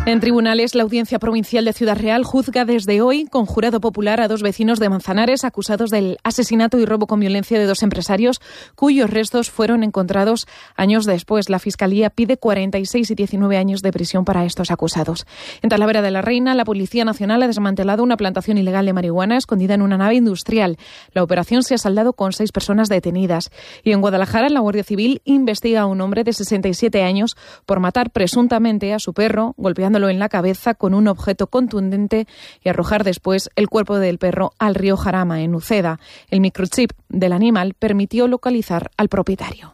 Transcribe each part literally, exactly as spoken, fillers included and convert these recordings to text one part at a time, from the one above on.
En tribunales, la Audiencia Provincial de Ciudad Real juzga desde hoy con jurado popular a dos vecinos de Manzanares acusados del asesinato y robo con violencia de dos empresarios cuyos restos fueron encontrados años después. La Fiscalía pide cuarenta y seis y diecinueve años de prisión para estos acusados. En Talavera de la Reina, la Policía Nacional ha desmantelado una plantación ilegal de marihuana escondida en una nave industrial. La operación se ha saldado con seis personas detenidas. Y en Guadalajara, la Guardia Civil investiga a un hombre de sesenta y siete años por matar presuntamente a su perro, golpeándolo en la cabeza con un objeto contundente y arrojar después el cuerpo del perro al río Jarama, en Uceda. El microchip del animal permitió localizar al propietario.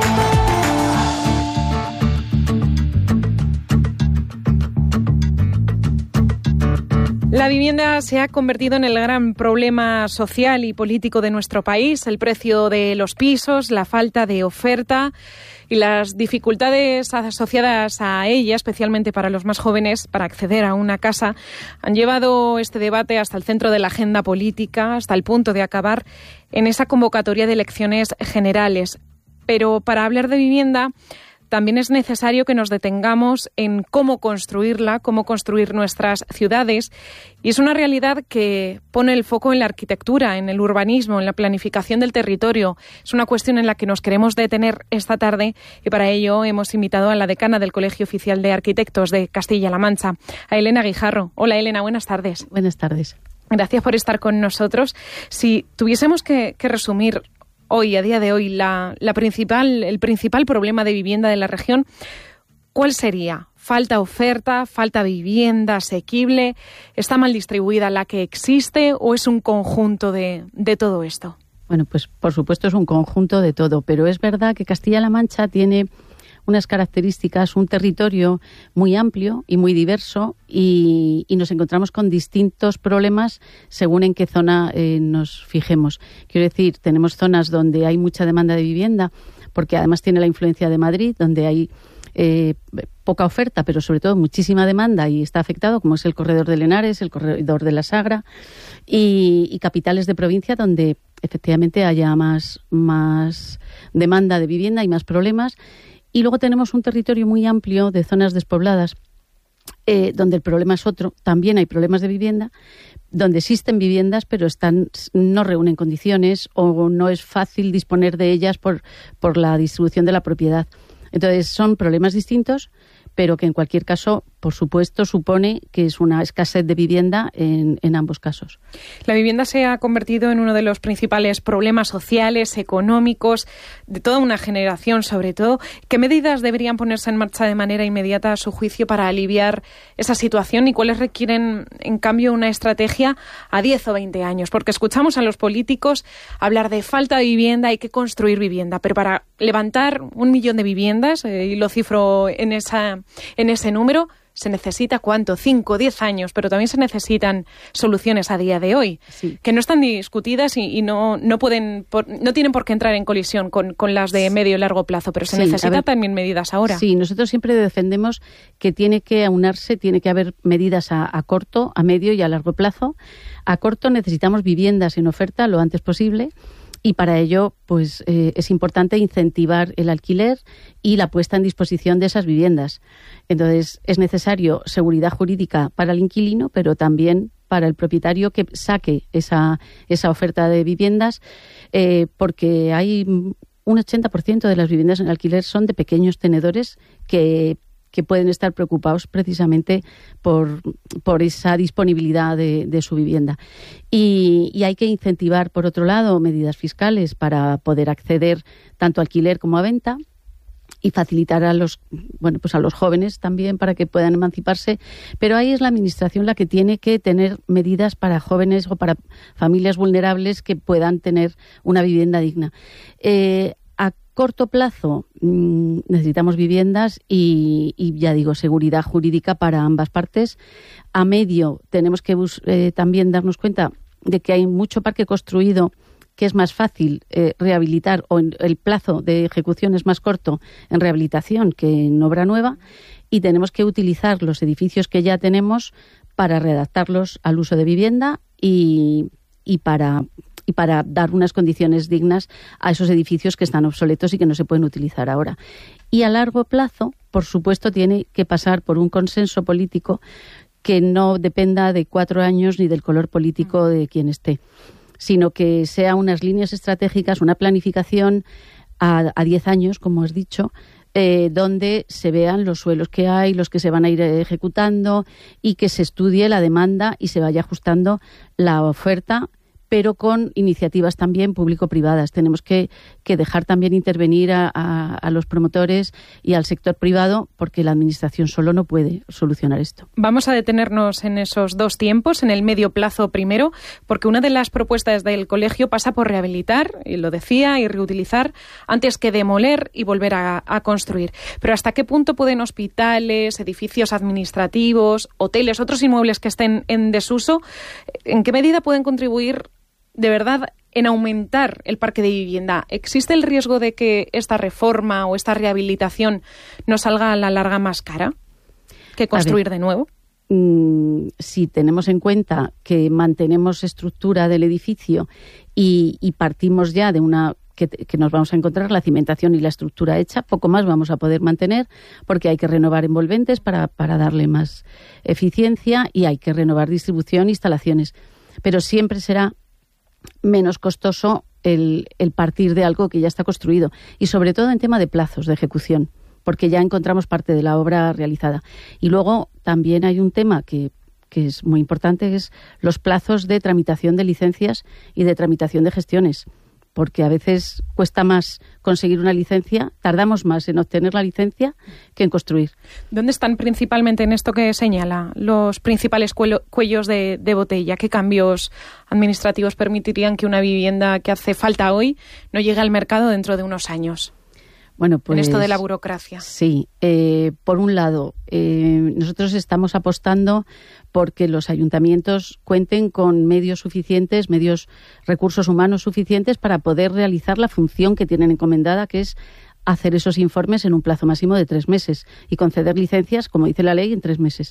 La vivienda se ha convertido en el gran problema social y político de nuestro país. El precio de los pisos, la falta de oferta y las dificultades asociadas a ella, especialmente para los más jóvenes, para acceder a una casa, han llevado este debate hasta el centro de la agenda política, hasta el punto de acabar en esa convocatoria de elecciones generales. Pero para hablar de vivienda, también es necesario que nos detengamos en cómo construirla, cómo construir nuestras ciudades. Y es una realidad que pone el foco en la arquitectura, en el urbanismo, en la planificación del territorio. Es una cuestión en la que nos queremos detener esta tarde y para ello hemos invitado a la decana del Colegio Oficial de Arquitectos de Castilla-La Mancha, a Elena Guijarro. Hola Elena, buenas tardes. Buenas tardes. Gracias por estar con nosotros. Si tuviésemos que, que resumir hoy, a día de hoy, la, la principal, el principal problema de vivienda de la región, ¿cuál sería? ¿Falta oferta? ¿Falta vivienda asequible? ¿Está mal distribuida la que existe o es un conjunto de, de todo esto? Bueno, pues por supuesto es un conjunto de todo, pero es verdad que Castilla-La Mancha tiene unas características, un territorio muy amplio y muy diverso y, y nos encontramos con distintos problemas según en qué zona eh, nos fijemos. Quiero decir, tenemos zonas donde hay mucha demanda de vivienda, porque además tiene la influencia de Madrid, donde hay eh, poca oferta, pero sobre todo muchísima demanda y está afectado, como es el corredor de Lenares, el corredor de la Sagra y, y capitales de provincia donde efectivamente haya más, más demanda de vivienda y más problemas. Y luego tenemos un territorio muy amplio de zonas despobladas, eh, donde el problema es otro. También hay problemas de vivienda, donde existen viviendas, pero están no reúnen condiciones o no es fácil disponer de ellas por, por la distribución de la propiedad. Entonces, son problemas distintos, pero que en cualquier caso, por supuesto, supone que es una escasez de vivienda en, en ambos casos. La vivienda se ha convertido en uno de los principales problemas sociales, económicos, de toda una generación sobre todo. ¿Qué medidas deberían ponerse en marcha de manera inmediata a su juicio para aliviar esa situación y cuáles requieren, en cambio, una estrategia a diez o veinte años? Porque escuchamos a los políticos hablar de falta de vivienda, hay que construir vivienda, pero para levantar un millón de viviendas, eh, y lo cifro en esa en ese número, se necesita ¿cuánto? cinco o diez años, pero también se necesitan soluciones a día de hoy, sí, que no están discutidas y, y no, no pueden por, no tienen por qué entrar en colisión con, con las de medio y largo plazo, pero se sí, necesitan también medidas ahora. Sí, nosotros siempre defendemos que tiene que aunarse, tiene que haber medidas a, a corto, a medio y a largo plazo. A corto necesitamos viviendas en oferta lo antes posible. Y para ello, pues eh, es importante incentivar el alquiler y la puesta en disposición de esas viviendas. Entonces, es necesario seguridad jurídica para el inquilino, pero también para el propietario que saque esa, esa oferta de viviendas, eh, porque hay un ochenta por ciento de las viviendas en alquiler son de pequeños tenedores que que pueden estar preocupados precisamente por, por esa disponibilidad de, de su vivienda. Y, y hay que incentivar, por otro lado, medidas fiscales para poder acceder tanto a alquiler como a venta y facilitar a los, bueno, pues a los jóvenes también para que puedan emanciparse. Pero ahí es la Administración la que tiene que tener medidas para jóvenes o para familias vulnerables que puedan tener una vivienda digna. Eh, a corto plazo mmm, necesitamos viviendas y, y ya digo, seguridad jurídica para ambas partes. A medio tenemos que bus- eh, también darnos cuenta de que hay mucho parque construido que es más fácil eh, rehabilitar o en, el plazo de ejecución es más corto en rehabilitación que en obra nueva y tenemos que utilizar los edificios que ya tenemos para readaptarlos al uso de vivienda y, y para y para dar unas condiciones dignas a esos edificios que están obsoletos y que no se pueden utilizar ahora. Y a largo plazo, por supuesto, tiene que pasar por un consenso político que no dependa de cuatro años ni del color político de quien esté, sino que sea unas líneas estratégicas, una planificación a, a diez años, como has dicho, eh, donde se vean los suelos que hay, los que se van a ir ejecutando y que se estudie la demanda y se vaya ajustando la oferta, pero con iniciativas también público-privadas. Tenemos que, que dejar también intervenir a, a, a los promotores y al sector privado, porque la Administración solo no puede solucionar esto. Vamos a detenernos en esos dos tiempos, en el medio plazo primero, porque una de las propuestas del colegio pasa por rehabilitar, y lo decía, y reutilizar, antes que demoler y volver a, a construir. Pero ¿hasta qué punto pueden hospitales, edificios administrativos, hoteles, otros inmuebles que estén en desuso, en qué medida pueden contribuir de verdad en aumentar el parque de vivienda? ¿Existe el riesgo de que esta reforma o esta rehabilitación nos salga a la larga más cara que construir de nuevo? Mmm, si tenemos en cuenta que mantenemos estructura del edificio y, y partimos ya de una que, que nos vamos a encontrar la cimentación y la estructura hecha, poco más vamos a poder mantener, porque hay que renovar envolventes para, para darle más eficiencia y hay que renovar distribución e instalaciones. Pero siempre será menos costoso el, el partir de algo que ya está construido, y sobre todo en tema de plazos de ejecución, porque ya encontramos parte de la obra realizada. Y luego también hay un tema que, que es muy importante, que es los plazos de tramitación de licencias y de tramitación de gestiones, porque a veces cuesta más conseguir una licencia, tardamos más en obtener la licencia que en construir. ¿Dónde están principalmente en esto que señala los principales cuello, cuellos de, de botella? ¿Qué cambios administrativos permitirían que una vivienda que hace falta hoy no llegue al mercado dentro de unos años? Bueno, pues, en esto de la burocracia. Sí, eh, por un lado, eh, nosotros estamos apostando porque los ayuntamientos cuenten con medios suficientes, medios, recursos humanos suficientes para poder realizar la función que tienen encomendada, que es hacer esos informes en un plazo máximo de tres meses y conceder licencias, como dice la ley, en tres meses.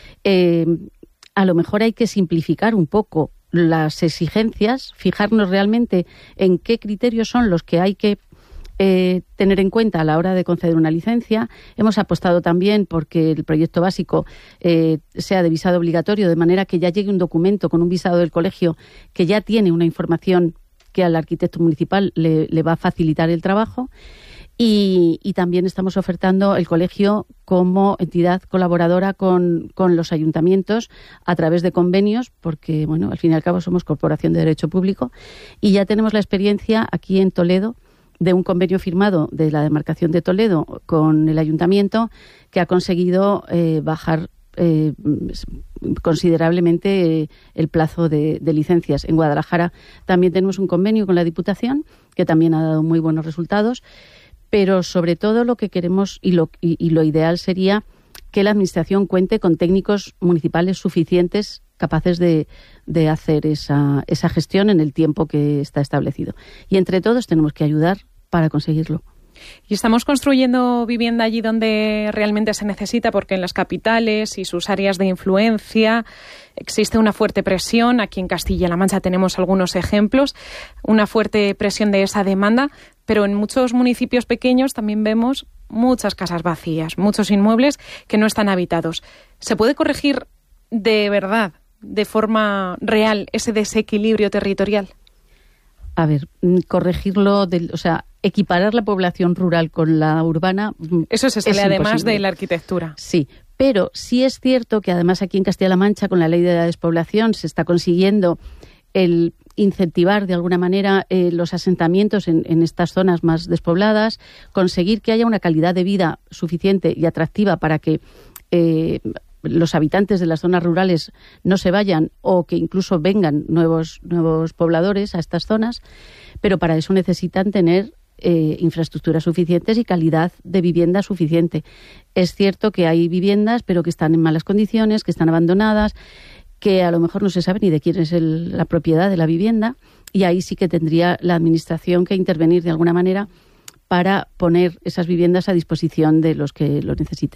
Eh, a lo mejor hay que simplificar un poco las exigencias, fijarnos realmente en qué criterios son los que hay que Eh, tener en cuenta a la hora de conceder una licencia. Hemos apostado también porque el proyecto básico eh, sea de visado obligatorio, de manera que ya llegue un documento con un visado del colegio que ya tiene una información que al arquitecto municipal le, le va a facilitar el trabajo. Y, y también estamos ofertando el colegio como entidad colaboradora con, con los ayuntamientos a través de convenios, porque, bueno, al fin y al cabo somos corporación de derecho público y ya tenemos la experiencia aquí en Toledo de un convenio firmado de la demarcación de Toledo con el ayuntamiento que ha conseguido eh, bajar eh, considerablemente eh, el plazo de, de licencias. En Guadalajara también tenemos un convenio con la Diputación que también ha dado muy buenos resultados, pero sobre todo lo que queremos y lo, y, y lo ideal sería que la Administración cuente con técnicos municipales suficientes capaces de, de hacer esa, esa gestión en el tiempo que está establecido. Y entre todos tenemos que ayudar para conseguirlo. Y estamos construyendo vivienda allí donde realmente se necesita, porque en las capitales y sus áreas de influencia existe una fuerte presión. Aquí en Castilla-La Mancha tenemos algunos ejemplos, una fuerte presión de esa demanda, pero en muchos municipios pequeños también vemos muchas casas vacías, muchos inmuebles que no están habitados. ¿Se puede corregir de verdad, de forma real, ese desequilibrio territorial? A ver, corregirlo, del, o sea, equiparar la población rural con la urbana. Eso se sale además de la arquitectura. Sí, pero sí es cierto que además aquí en Castilla-La Mancha, con la ley de la despoblación, se está consiguiendo el incentivar de alguna manera eh, los asentamientos en, en estas zonas más despobladas, conseguir que haya una calidad de vida suficiente y atractiva para que eh, los habitantes de las zonas rurales no se vayan o que incluso vengan nuevos, nuevos pobladores a estas zonas, pero para eso necesitan tener eh, infraestructuras suficientes y calidad de vivienda suficiente. Es cierto que hay viviendas, pero que están en malas condiciones, que están abandonadas, que a lo mejor no se sabe ni de quién es el, la propiedad de la vivienda, y ahí sí que tendría la Administración que intervenir de alguna manera para poner esas viviendas a disposición de los que lo necesiten.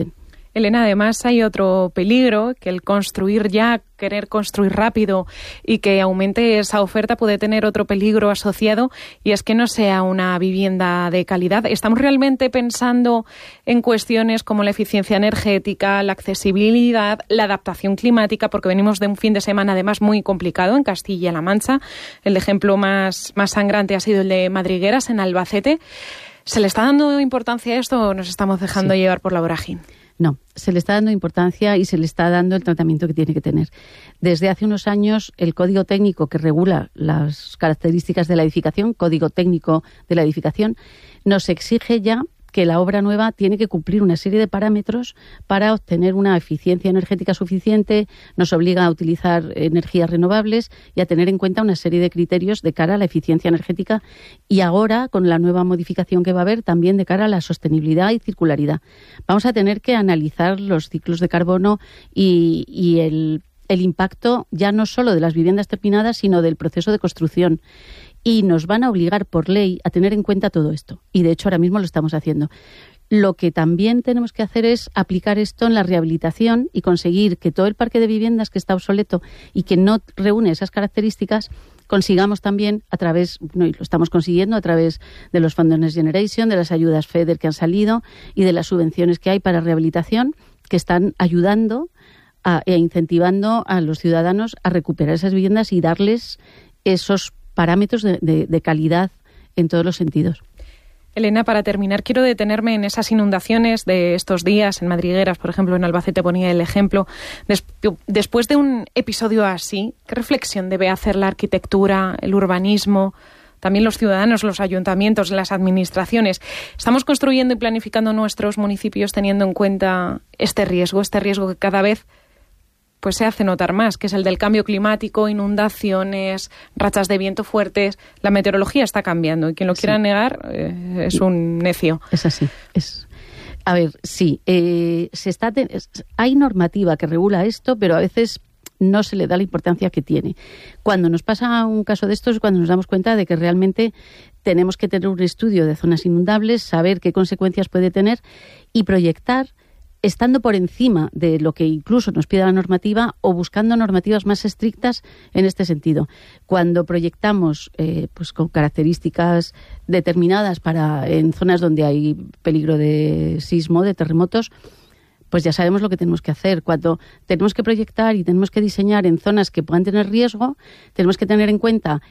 Elena, además hay otro peligro, que el construir ya, querer construir rápido y que aumente esa oferta puede tener otro peligro asociado, y es que no sea una vivienda de calidad. ¿Estamos realmente pensando en cuestiones como la eficiencia energética, la accesibilidad, la adaptación climática? Porque venimos de un fin de semana además muy complicado en Castilla-La Mancha. El ejemplo más, más sangrante ha sido el de Madrigueras, en Albacete. ¿Se le está dando importancia a esto o nos estamos dejando sí. llevar por la vorágine? No, se le está dando importancia y se le está dando el tratamiento que tiene que tener. Desde hace unos años, el Código Técnico que regula las características de la edificación, Código Técnico de la Edificación, nos exige ya que la obra nueva tiene que cumplir una serie de parámetros para obtener una eficiencia energética suficiente, nos obliga a utilizar energías renovables y a tener en cuenta una serie de criterios de cara a la eficiencia energética, y ahora, con la nueva modificación que va a haber, también de cara a la sostenibilidad y circularidad. Vamos a tener que analizar los ciclos de carbono y, y el, el impacto ya no solo de las viviendas terminadas, sino del proceso de construcción. Y nos van a obligar por ley a tener en cuenta todo esto. Y de hecho ahora mismo lo estamos haciendo. Lo que también tenemos que hacer es aplicar esto en la rehabilitación y conseguir que todo el parque de viviendas que está obsoleto y que no reúne esas características, consigamos también a través, no, y lo estamos consiguiendo a través de los fondos Next Generation, de las ayudas FEDER que han salido y de las subvenciones que hay para rehabilitación, que están ayudando a, e incentivando a los ciudadanos a recuperar esas viviendas y darles esos parámetros de, de, de calidad en todos los sentidos. Elena, para terminar, quiero detenerme en esas inundaciones de estos días en Madrigueras, por ejemplo, en Albacete ponía el ejemplo. Des- después de un episodio así, ¿qué reflexión debe hacer la arquitectura, el urbanismo, también los ciudadanos, los ayuntamientos, las administraciones? ¿Estamos construyendo y planificando nuestros municipios teniendo en cuenta este riesgo, este riesgo que cada vez pues se hace notar más, que es el del cambio climático, inundaciones, rachas de viento fuertes? La meteorología está cambiando y quien lo quiera sí. negar eh, es un necio. Es así. Es... A ver, sí, eh, se está te... hay normativa que regula esto, pero a veces no se le da la importancia que tiene. Cuando nos pasa un caso de estos es cuando nos damos cuenta de que realmente tenemos que tener un estudio de zonas inundables, saber qué consecuencias puede tener y proyectar estando por encima de lo que incluso nos pide la normativa o buscando normativas más estrictas en este sentido. Cuando proyectamos eh, pues con características determinadas para en zonas donde hay peligro de sismo, de terremotos, pues ya sabemos lo que tenemos que hacer. Cuando tenemos que proyectar y tenemos que diseñar en zonas que puedan tener riesgo, tenemos que tener en cuenta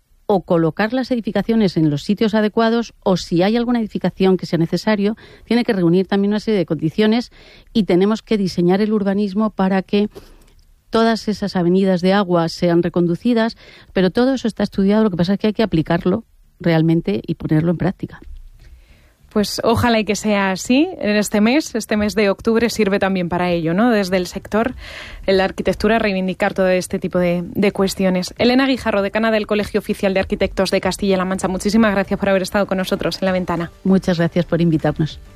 o colocar las edificaciones en los sitios adecuados, o si hay alguna edificación que sea necesario, tiene que reunir también una serie de condiciones y tenemos que diseñar el urbanismo para que todas esas avenidas de agua sean reconducidas, pero todo eso está estudiado, lo que pasa es que hay que aplicarlo realmente y ponerlo en práctica. Pues ojalá y que sea así. En este mes, este mes de octubre sirve también para ello, ¿no? Desde el sector, en la arquitectura, reivindicar todo este tipo de, de cuestiones. Elena Guijarro, decana del Colegio Oficial de Arquitectos de Castilla-La Mancha, muchísimas gracias por haber estado con nosotros en La Ventana. Muchas gracias por invitarnos.